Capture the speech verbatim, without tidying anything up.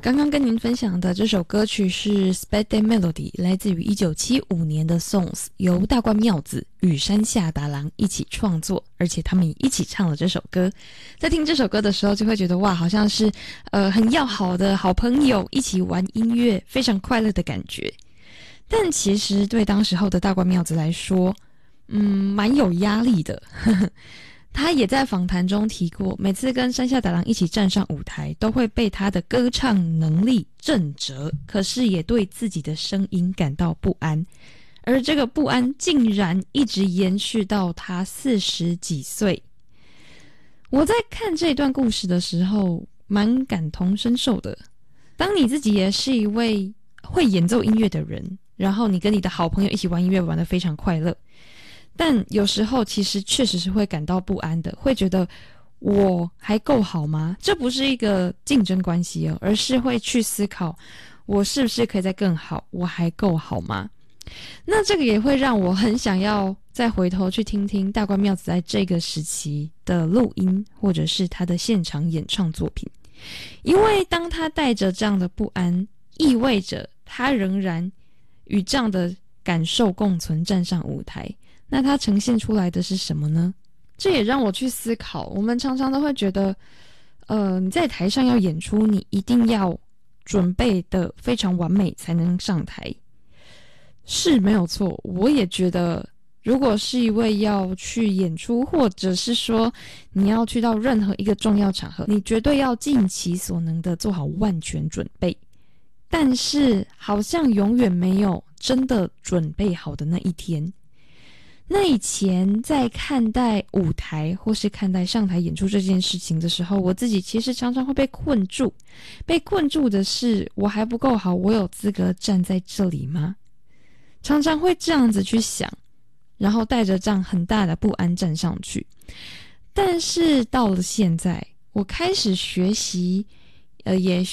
刚刚跟您分享的这首歌曲是 Spade Melody， 来自于一九七五年的 Songs， 由大关妙子与山下达郎一起创作，而且他们也一起唱了这首歌。在听这首歌的时候就会觉得哇，好像是呃很要好的好朋友一起玩音乐，非常快乐的感觉。但其实对当时候的大关妙子来说，嗯，蛮有压力的。他也在访谈中提过，每次跟山下达郎一起站上舞台，都会被他的歌唱能力震折，可是也对自己的声音感到不安，而这个不安竟然一直延续到他四十几岁。我在看这段故事的时候，蛮感同身受的。当你自己也是一位会演奏音乐的人，然后你跟你的好朋友一起玩音乐，玩得非常快乐，但有时候其实确实是会感到不安的，会觉得我还够好吗？这不是一个竞争关系哦，而是会去思考我是不是可以再更好，我还够好吗？那这个也会让我很想要再回头去听听大关妙子在这个时期的录音，或者是他的现场演唱作品，因为当他带着这样的不安，意味着他仍然与这样的感受共存，站上舞台。那它呈现出来的是什么呢？这也让我去思考，我们常常都会觉得呃，你在台上要演出，你一定要准备的非常完美才能上台，是没有错。我也觉得如果是一位要去演出，或者是说你要去到任何一个重要场合，你绝对要尽其所能的做好万全准备，但是好像永远没有真的准备好的那一天。那以前在看待舞台或是看待上台演出这件事情的时候，我自己其实常常会被困住。被困住的是，我还不够好，我有资格站在这里吗？常常会这样子去想，然后带着这样很大的不安站上去。但是到了现在，我开始学习，呃，也